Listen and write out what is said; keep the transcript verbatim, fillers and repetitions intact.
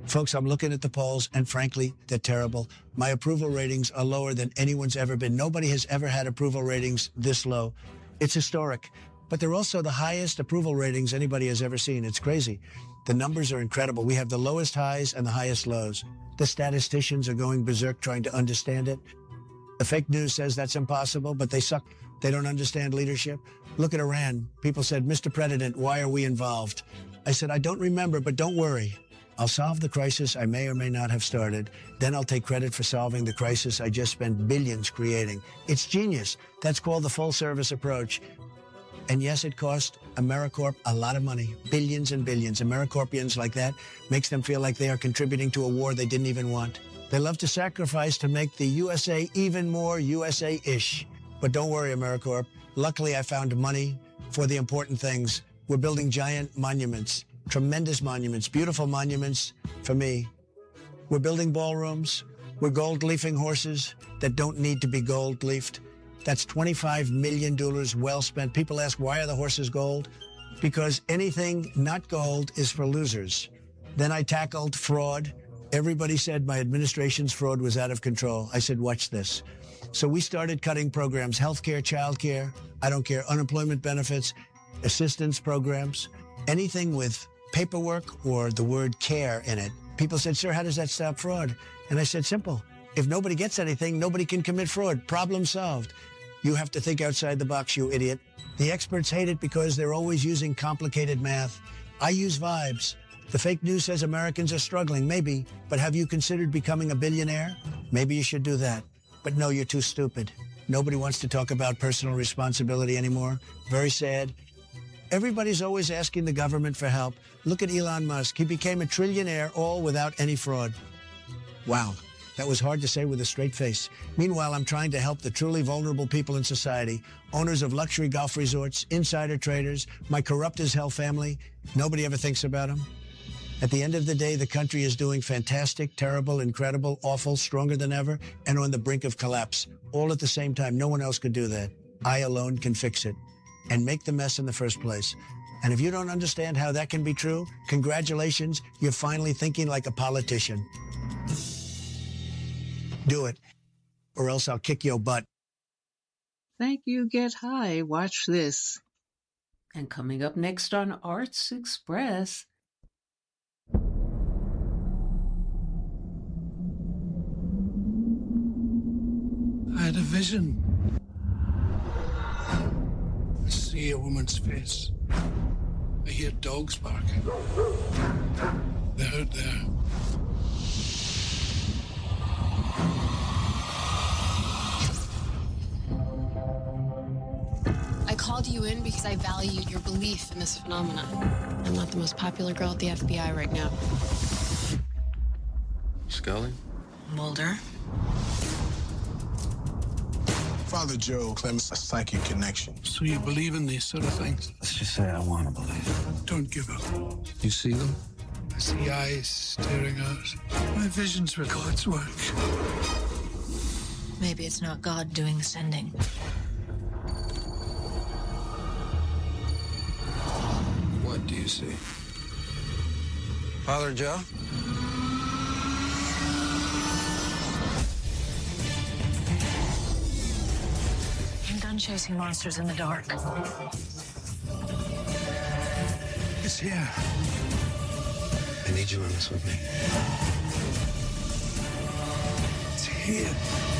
Folks, I'm looking at the polls, and frankly, they're terrible. My approval ratings are lower than anyone's ever been. Nobody has ever had approval ratings this low. It's historic. But they're also the highest approval ratings anybody has ever seen. It's crazy. The numbers are incredible. We have the lowest highs and the highest lows. The statisticians are going berserk trying to understand it. The fake news says that's impossible, but they suck. They don't understand leadership. Look at Iran. People said, Mister President, why are we involved? I said, I don't remember, but don't worry. I'll solve the crisis I may or may not have started. Then I'll take credit for solving the crisis I just spent billions creating. It's genius. That's called the full service approach. And yes, it cost AmeriCorps a lot of money, billions and billions. AmeriCorpians like that makes them feel like they are contributing to a war they didn't even want. They love to sacrifice to make the U S A even more U S A-ish. But don't worry, AmeriCorps. Luckily, I found money for the important things. We're building giant monuments, tremendous monuments, beautiful monuments for me. We're building ballrooms. We're gold-leafing horses that don't need to be gold-leafed. That's twenty-five million dollars well spent. People ask, why are the horses gold? Because anything not gold is for losers. Then I tackled fraud. Everybody said my administration's fraud was out of control. I said, watch this. So we started cutting programs, healthcare, childcare, I don't care, unemployment benefits, assistance programs, anything with paperwork or the word care in it. People said, sir, how does that stop fraud? And I said, simple. If nobody gets anything, nobody can commit fraud. Problem solved. You have to think outside the box, you idiot. The experts hate it because they're always using complicated math. I use vibes. The fake news says Americans are struggling. Maybe. But have you considered becoming a billionaire? Maybe you should do that. But no, you're too stupid. Nobody wants to talk about personal responsibility anymore. Very sad. Everybody's always asking the government for help. Look at Elon Musk. He became a trillionaire all without any fraud. Wow. That was hard to say with a straight face. Meanwhile, I'm trying to help the truly vulnerable people in society, owners of luxury golf resorts, insider traders, my corrupt as hell family. Nobody ever thinks about them. At the end of the day, the country is doing fantastic, terrible, incredible, awful, stronger than ever, and on the brink of collapse. All at the same time. No one else could do that. I alone can fix it and make the mess in the first place. And if you don't understand how that can be true, congratulations, you're finally thinking like a politician. Do it, or else I'll kick your butt. Thank you, Get High. Watch this. And coming up next on Arts Express. I had a vision. I see a woman's face. I hear dogs barking. They're out there. I called you in because I valued your belief in this phenomenon. I'm not the most popular girl at the F B I right now. Scully? Mulder? Father Joe claims a psychic connection. So you believe in these sort of things? Let's just say I want to believe. Don't give up. You see them? I see eyes staring out. My visions were God's work. Maybe it's not God doing the sending. What do you see? Father Joe? I'm done chasing monsters in the dark. It's here. I need you in this with me. It's here.